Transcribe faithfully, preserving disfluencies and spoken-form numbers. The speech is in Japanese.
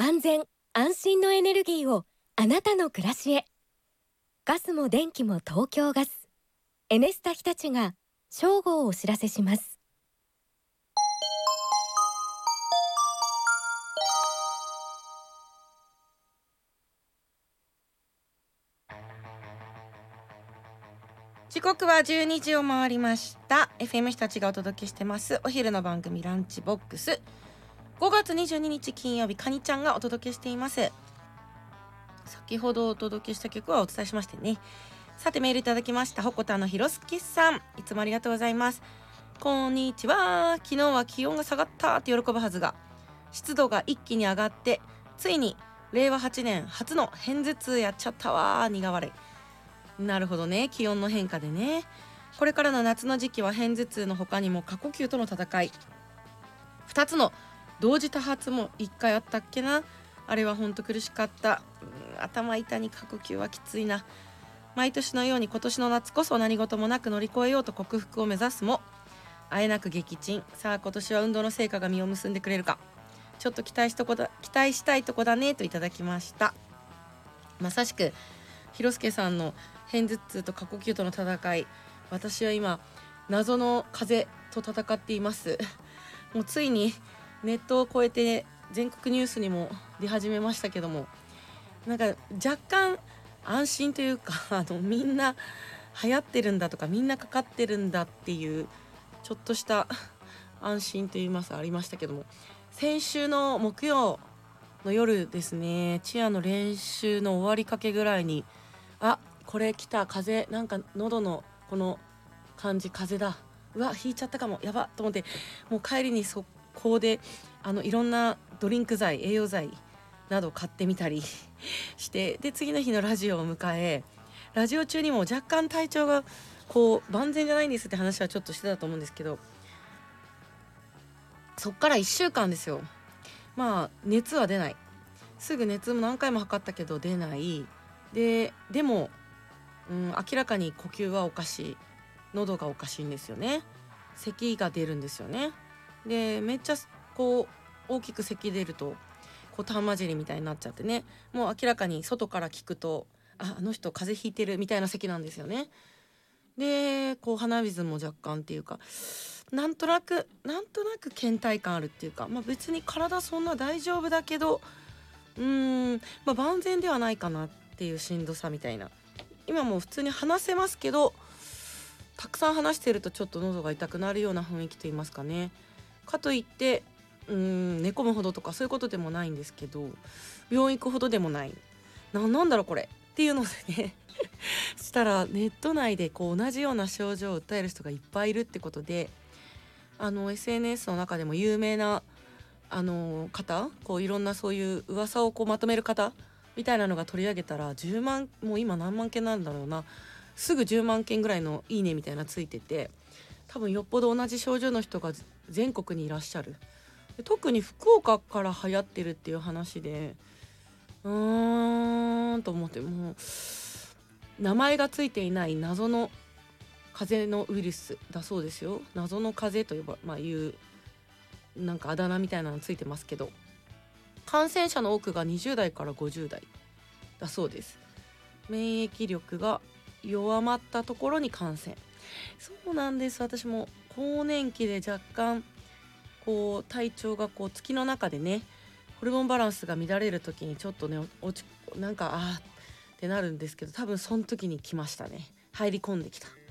安全安心のエネルギーをあなたの暮らしへ。ガスも電気も東京ガス、エネスタ日立が正午をお知らせします。 時刻はじゅうにじを回りました。 エフエム 日立がお届けしてますお昼の番組ランチボックス。ごがつにじゅうににち金曜日、かにちゃんがお届けしています。先ほどお届けした曲はお伝えしましてね。さてメールいただきました。ほこたのひろすきさん、いつもありがとうございます。こんにちは。昨日は気温が下がったって喜ぶはずが、湿度が一気に上がってついにれいわはちねん初の片頭痛やっちゃったわー、苦笑い。なるほどね、気温の変化でね。これからの夏の時期は片頭痛の他にも過呼吸との戦い、ふたつの同時多発もいっかいあったっけな。あれはほんと苦しかった。うん、頭痛に過呼吸はきついな。毎年のように今年の夏こそ何事もなく乗り越えようと克服を目指すもあえなく撃沈。さあ今年は運動の成果が実を結んでくれるか、ちょっと期待しとこだ期待したいとこだねといただきました。まさしくひろすけさんの片頭痛と過呼吸との戦い、私は今謎の風邪と戦っています。もうついにネットを超えて全国ニュースにも出始めましたけども、なんか若干安心というかあのみんな流行ってるんだとかみんなかかってるんだっていうちょっとした安心といいますありましたけども、先週の木曜の夜ですね、チアの練習の終わりかけぐらいに、あ、これ来た、風邪、なんか喉のこの感じ風邪だ、うわ引いちゃったかも、やばと思って、もう帰りに速攻であのいろんなドリンク剤栄養剤など買ってみたりして、で次の日のラジオを迎え、ラジオ中にも若干体調がこう万全じゃないんですって話はちょっとしてたと思うんですけど、そっからいっしゅうかんですよ。まあ熱は出ない、すぐ熱も何回も測ったけど出ない。ででも、うん、明らかに呼吸はおかしい、喉がおかしいんですよね。咳が出るんですよね。でめっちゃこう大きく咳出るとこう痰混じりみたいになっちゃってね、もう明らかに外から聞くと、あ、あの人風邪ひいてるみたいな咳なんですよね。でこう鼻水も若干っていうか、なんとなくなんとなく倦怠感あるっていうか、まあ別に体そんな大丈夫だけど、うーん、まあ万全ではないかなっていうしんどさみたいな。今も普通に話せますけど、たくさん話してるとちょっと喉が痛くなるような雰囲気といいますかね。かといってうーん寝込むほどとかそういうことでもないんですけど、病院行くほどでもない、な、なんだろうこれっていうのでねしたらネット内でこう同じような症状を訴える人がいっぱいいるってことで、あの エスエヌエス の中でも有名なあの方、こういろんなそういう噂をこうまとめる方みたいなのが取り上げたらじゅうまん、もう今何万件なんだろうな、すぐじゅうまんけんぐらいのいいねみたいなついてて、多分よっぽど同じ症状の人が全国にいらっしゃる。で特に福岡から流行ってるっていう話で、うーんと思って、もう名前がついていない謎の風邪のウイルスだそうですよ。謎の風邪と呼ば、まあ、いうなんかあだ名みたいなのついてますけど、感染者の多くがにじゅう代からごじゅう代だそうです。免疫力が弱まったところに感染。そうなんです。私も更年期で若干こう体調がこう月の中でね、ホルモンバランスが乱れる時にちょっとね落ちなんかあーってなるんですけど、多分その時に来ましたね。入り込んできた。